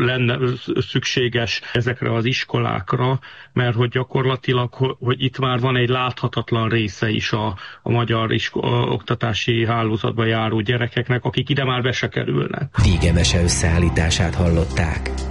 lenne szükséges ezekre az iskolákra, mert hogy gyakorlatilag, hogy itt már van egy láthatatlan része is a magyar oktatási hálózatba járó gyerekeknek, akik ide már be se kerülnek. Vígemese összeállítását hallották.